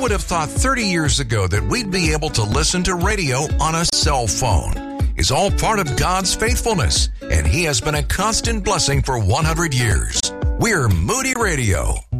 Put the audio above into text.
would have thought 30 years ago that we'd be able to listen to radio on a cell phone? It's all part of God's faithfulness, and He has been a constant blessing for 100 years. We're Moody Radio.